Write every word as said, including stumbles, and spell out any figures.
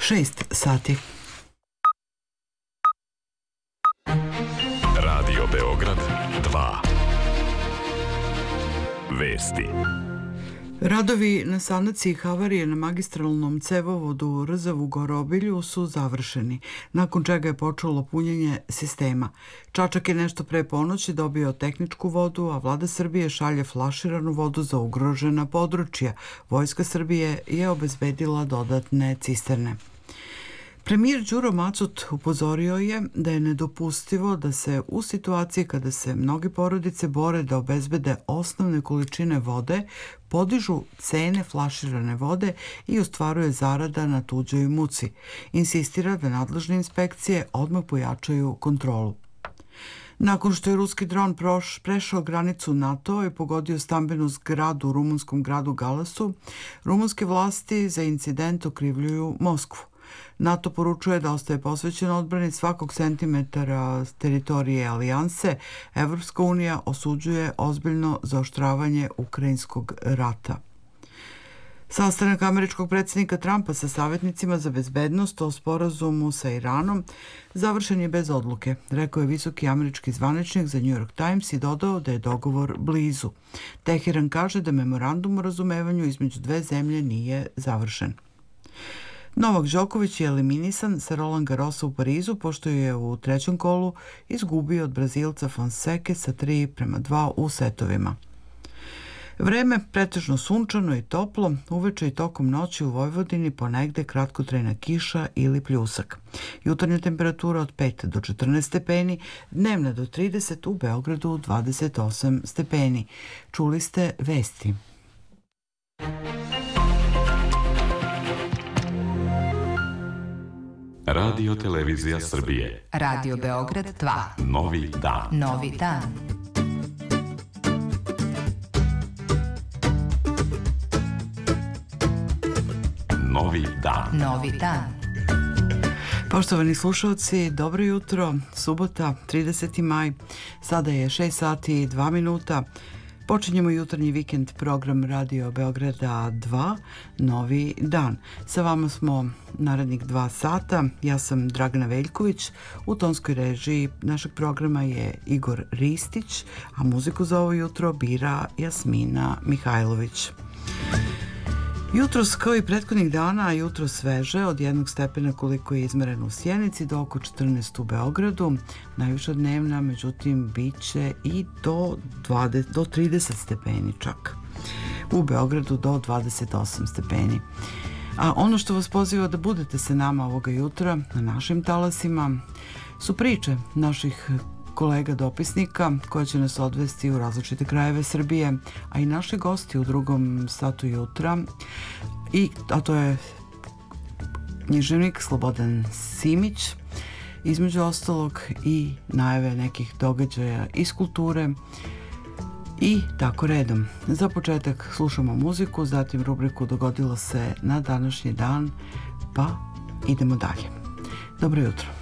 šest sati. Radio Beograd dva. Vesti. Radovi na sanaciji havarije na magistralnom cevovodu Rzavu-Gorobilju su završeni, nakon čega je počelo punjenje sistema. Čačak je nešto pre ponoći dobio tehničku vodu, a vlada Srbije šalje flaširanu vodu za ugrožena područja. Vojska Srbije je obezbedila dodatne cisterne. Premijer Đuro Macut upozorio je da je nedopustivo da se u situaciji kada se mnoge porodice bore da obezbede osnovne količine vode, podižu cene flaširane vode i ostvaruje zarada na tuđoj muci. Insistira da nadležne inspekcije odmah pojačaju kontrolu. Nakon što je ruski dron proš, prešao granicu NATO i pogodio stambenu zgradu u rumunskom gradu Galasu, rumunske vlasti za incident okrivljuju Moskvu. NATO poručuje da ostaje posvećen odbrani svakog centimetara teritorije alijanse. Evropska unija osuđuje ozbiljno zaoštravanje ukrajinskog rata. Sastanak američkog predsjednika Trumpa sa savjetnicima za bezbednost o sporazumu sa Iranom završen je bez odluke, rekao je visoki američki zvaničnik za New York Times i dodao da je dogovor blizu. Teheran kaže da memorandum o razumevanju između dve zemlje nije završen. Novak Đoković je eliminisan sa Roland Garrosa u Parizu, pošto je u trećem kolu izgubio od Brazilca Fonseke sa tri prema dva u setovima. Vreme pretežno sunčano i toplo, uveče i tokom noći u Vojvodini ponegde kratkotrajna kiša ili pljusak. Jutarnja temperatura od pet do četrnaest stepeni, dnevna do trideset, u Beogradu dvadeset osam stepeni. Čuli ste vesti. Radio Televizija Srbije. Radio Beograd dva. Novi dan. Novi dan. Novi dan. Novi dan. Poštovani slušalci, dobro jutro. Subota, trideseti maj. Sada je šest sati i dva minuta. Počinjemo jutarnji vikend program Radio Beograda dva, Novi dan. Sa vama smo narednih dva sata. Ja sam Dragana Veljković. U tonskoj režiji našeg programa je Igor Ristić, a muziku za ovo jutro bira Jasmina Mihajlović. Jutros, kao i prethodnih dana, jutro sveže od jednog stepena koliko je izmereno u Sjenici do oko četrnaest u Beogradu. Najviša dnevna, međutim, bit će i do, dvadeset, do trideset stepeni čak. U Beogradu do dvadeset osam stepeni. A ono što vas poziva da budete sa nama ovoga jutra na našim talasima su priče naših kolega dopisnika koje će nas odvesti u različite krajeve Srbije, a i naši gosti u drugom satu jutra, i, a to je književnik Slobodan Simić, između ostalog i najave nekih događaja iz kulture i tako redom. Za početak slušamo muziku, zatim rubriku Dogodilo se na današnji dan, pa idemo dalje. Dobro jutro.